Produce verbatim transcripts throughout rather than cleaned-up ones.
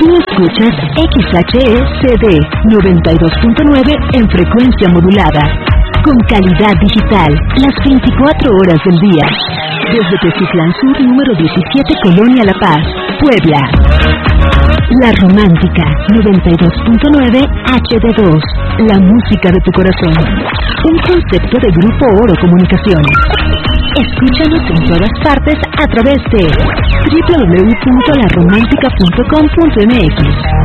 Tú escuchas X H E C D noventa y dos punto nueve en frecuencia modulada, con calidad digital, las veinticuatro horas del día. Desde Teciutlán Sur, número diecisiete, Colonia La Paz, Puebla. La Romántica, noventa y dos punto nueve H D dos, la música de tu corazón. Un concepto de Grupo Oro Comunicaciones. Escúchanos en todas partes a través de doble u doble u doble u punto la romántica punto com punto m x.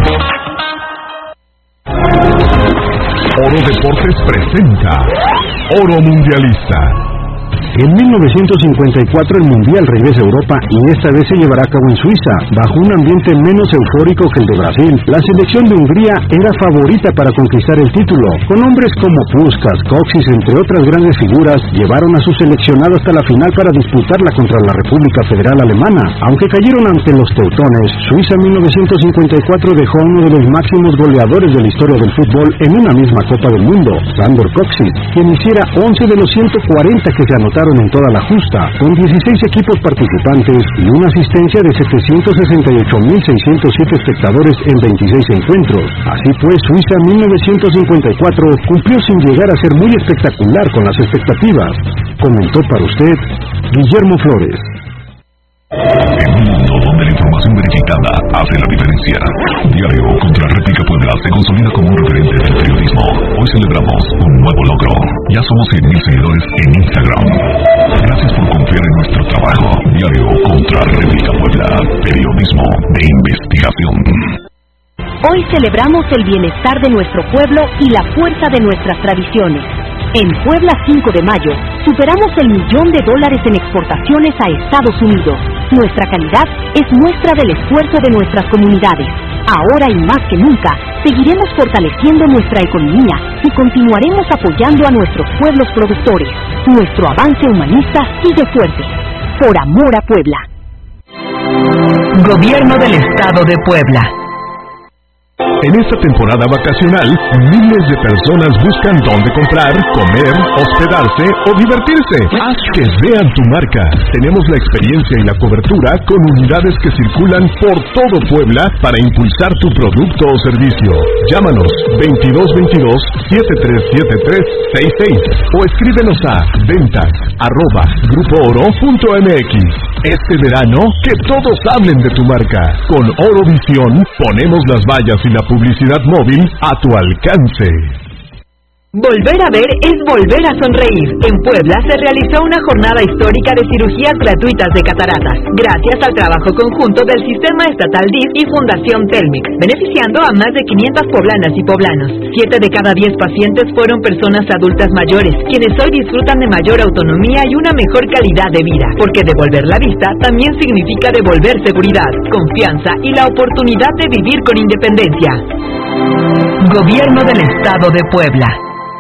Oro Deportes presenta Oro Mundialista. En mil novecientos cincuenta y cuatro el Mundial regresa a Europa y esta vez se llevará a cabo en Suiza, bajo un ambiente menos eufórico que el de Brasil. La selección de Hungría era favorita para conquistar el título. Con hombres como Puskás, Kocsis, entre otras grandes figuras, llevaron a su seleccionado hasta la final para disputarla contra la República Federal Alemana. Aunque cayeron ante los teutones, Suiza en mil novecientos cincuenta y cuatro dejó a uno de los máximos goleadores de la historia del fútbol en una misma Copa del Mundo, Sandor Kocsis, quien hiciera once de los ciento cuarenta que se anotaron en toda la justa, con dieciséis equipos participantes y una asistencia de setecientos sesenta y ocho mil seiscientos siete espectadores en veintiséis encuentros. Así pues, Suiza en mil novecientos cincuenta y cuatro cumplió sin llegar a ser muy espectacular con las expectativas. Comentó para usted Guillermo Flores. En un mundo donde la información verificada hace la diferencia, Diario contra Réplica Puebla se consolida como un referente del periodismo. Hoy celebramos un nuevo logro. Ya somos cien mil seguidores en Instagram. Gracias por confiar en nuestro trabajo. Diario contra Réplica Puebla, periodismo de investigación. Hoy celebramos el bienestar de nuestro pueblo y la fuerza de nuestras tradiciones. En Puebla cinco de mayo, superamos el millón de dólares en exportaciones a Estados Unidos. Nuestra calidad es muestra del esfuerzo de nuestras comunidades. Ahora y más que nunca, seguiremos fortaleciendo nuestra economía y continuaremos apoyando a nuestros pueblos productores. Nuestro avance humanista sigue fuerte. Por amor a Puebla. Gobierno del Estado de Puebla. En esta temporada vacacional, miles de personas buscan dónde comprar, comer, hospedarse o divertirse. Haz que vean tu marca. Tenemos la experiencia y la cobertura con unidades que circulan por todo Puebla para impulsar tu producto o servicio. Llámanos veintidós veintidós, setenta y tres setenta y tres sesenta y seis o escríbenos a ventas arroba grupo oro punto m x. Este verano, que todos hablen de tu marca. Con Orovisión, ponemos las vallas y la publicidad móvil a tu alcance. Volver a ver es volver a sonreír. En Puebla se realizó una jornada histórica de cirugías gratuitas de cataratas, gracias al trabajo conjunto del Sistema Estatal D I F y Fundación Telmex, beneficiando a más de quinientas poblanas y poblanos. Siete de cada diez pacientes fueron personas adultas mayores, quienes hoy disfrutan de mayor autonomía y una mejor calidad de vida, porque devolver la vista también significa devolver seguridad, confianza y la oportunidad de vivir con independencia. Gobierno del Estado de Puebla.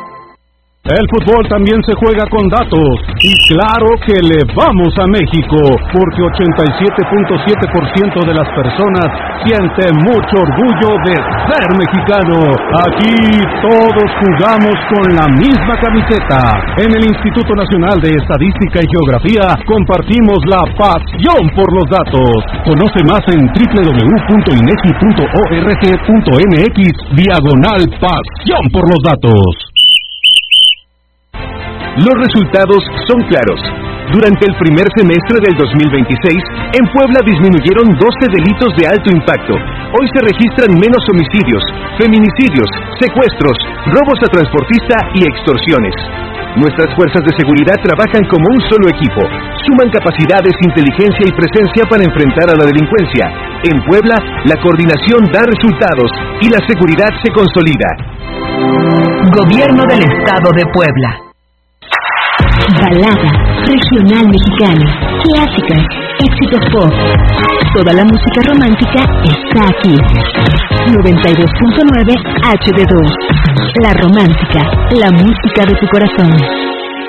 El fútbol también se juega con datos, y claro que le vamos a México, porque ochenta y siete punto siete por ciento de las personas siente mucho orgullo de ser mexicano. Aquí todos jugamos con la misma camiseta. En el Instituto Nacional de Estadística y Geografía compartimos la pasión por los datos. Conoce más en doble u doble u doble u punto inegi punto org punto m x diagonal pasión por los datos. Los resultados son claros. Durante el primer semestre del dos mil veintiséis, en Puebla disminuyeron doce delitos de alto impacto. Hoy se registran menos homicidios, feminicidios, secuestros, robos a transportista y extorsiones. Nuestras fuerzas de seguridad trabajan como un solo equipo. Suman capacidades, inteligencia y presencia para enfrentar a la delincuencia. En Puebla, la coordinación da resultados y la seguridad se consolida. Gobierno del Estado de Puebla. Balada, regional mexicana, clásicas, éxitos pop. Toda la música romántica está aquí. noventa y dos punto nueve H D dos. La Romántica, la música de tu corazón.